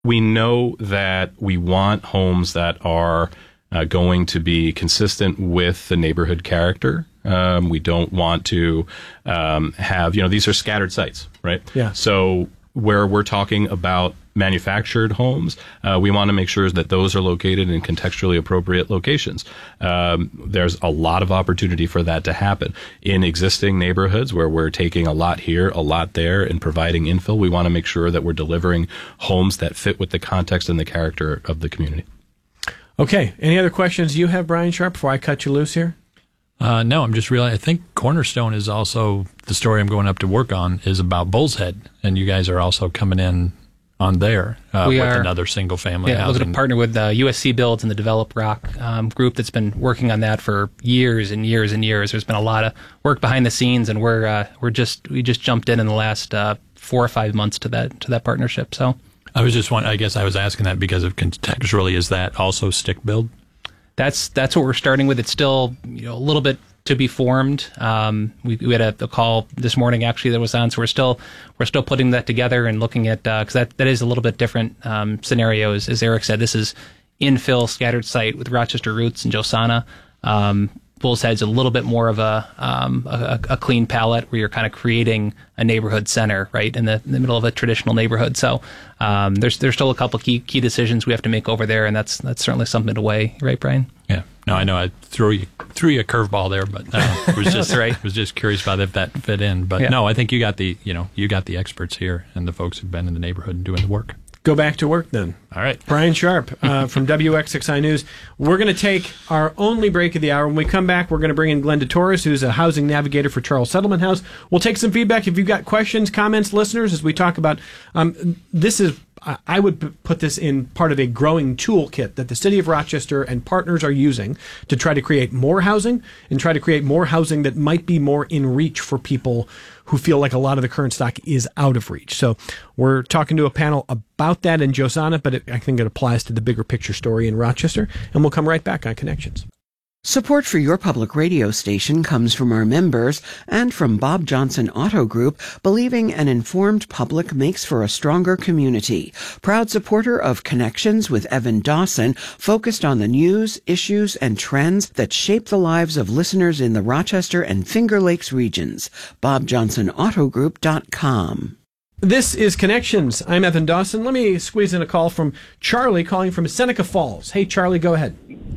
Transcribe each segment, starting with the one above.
we know that we want homes that are going to be consistent with the neighborhood character. We don't want to have, these are scattered sites, right? Yeah. So where we're talking about manufactured homes, we want to make sure that those are located in contextually appropriate locations. There's a lot of opportunity for that to happen. In existing neighborhoods where we're taking a lot here, a lot there, and providing infill, we want to make sure that we're delivering homes that fit with the context and the character of the community. Okay. Any other questions you have, Brian Sharp, before I cut you loose here? No, I'm just realizing, I think Cornerstone is also, the story I'm going up to work on is about Bull's Head, and you guys are also coming in on there with another single-family housing. Looking to partner with USC Builds and the Develop Rock group that's been working on that for years and years and years. There's been a lot of work behind the scenes, and we just jumped in the last 4 or 5 months to that partnership. So I was just I guess I was asking that because of contextually, is that also stick build? That's what we're starting with. It's still a little bit to be formed. We had a call this morning actually that was on, so we're still putting that together and looking at because that is a little bit different scenario. As Eric said, this is infill scattered site with Rochester roots and Josana. Bull's Head's a little bit more of a clean palette where you're kind of creating a neighborhood center right in the middle of a traditional neighborhood. So there's still a couple key decisions we have to make over there, and that's certainly something to weigh, right, Brian? Yeah. No, I know I threw you a curveball there, but was just right. Was just curious about if that fit in. But no, I think you got the experts here and the folks who've been in the neighborhood and doing the work. Go back to work then. All right. Brian Sharp from WXXI News. We're going to take our only break of the hour. When we come back, we're going to bring in Glenda Torres, who's a housing navigator for Charles Settlement House. We'll take some feedback. If you've got questions, comments, listeners, as we talk about this is, I would put this in part of a growing toolkit that the City of Rochester and partners are using to try to create more housing and try to create more housing that might be more in reach for people who feel like a lot of the current stock is out of reach. So we're talking to a panel about that in Josana, but I think it applies to the bigger picture story in Rochester, and we'll come right back on Connections. Support for your public radio station comes from our members and from Bob Johnson Auto Group, believing an informed public makes for a stronger community. Proud supporter of Connections with Evan Dawson, focused on the news, issues, and trends that shape the lives of listeners in the Rochester and Finger Lakes regions. BobJohnsonAutoGroup.com. This is Connections. I'm Evan Dawson. Let me squeeze in a call from Charlie calling from Seneca Falls. Hey, Charlie, go ahead.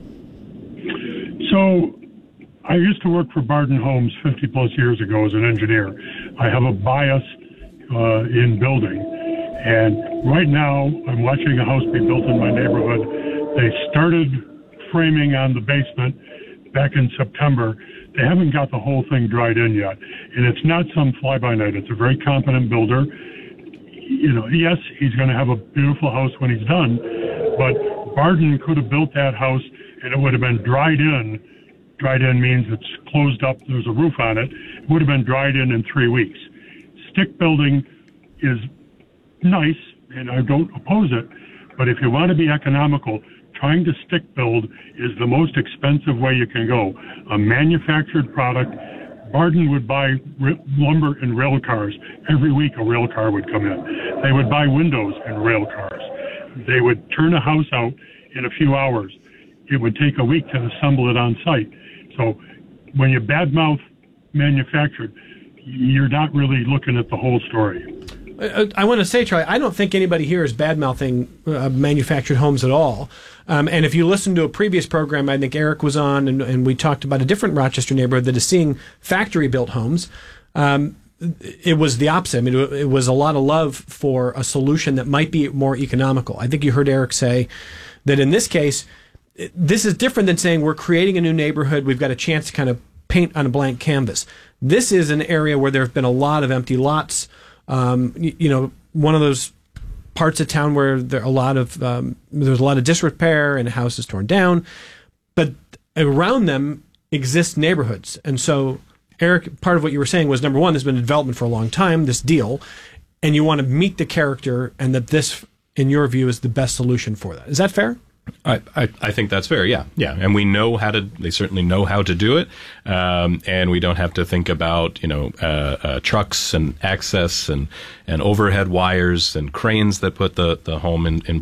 So I used to work for Barden Homes 50 plus years ago as an engineer. I have a bias in building. And right now I'm watching a house be built in my neighborhood. They started framing on the basement back in September. They haven't got the whole thing dried in yet. And it's not some fly-by-night. It's a very competent builder. Yes, he's going to have a beautiful house when he's done, but Barden could have built that house and it would have been dried in. Dried in means it's closed up, there's a roof on it. It would have been dried in 3 weeks. Stick building is nice, and I don't oppose it, but if you want to be economical, trying to stick build is the most expensive way you can go. A manufactured product, Barden would buy lumber and rail cars. Every week a rail car would come in. They would buy windows and rail cars. They would turn a house out in a few hours. It would take a week to assemble it on site. So when you badmouth manufactured, you're not really looking at the whole story. I want to say, Charlie, I don't think anybody here is bad-mouthing manufactured homes at all. And if you listen to a previous program, I think Eric was on, and we talked about a different Rochester neighborhood that is seeing factory-built homes. It was the opposite. I mean, it was a lot of love for a solution that might be more economical. I think you heard Eric say that in this case, this is different than saying we're creating a new neighborhood, we've got a chance to kind of paint on a blank canvas. This is an area where there have been a lot of empty lots. One of those parts of town where there's a lot of disrepair and a house is torn down, but around them exist neighborhoods. And so, Eric, part of what you were saying was, number one, there's been development for a long time, this deal, and you want to meet the character, and that this, in your view, is the best solution for that. Is that fair? I think that's fair. Yeah. And we know they certainly know how to do it. And we don't have to think about, trucks and access and overhead wires and cranes that put the home in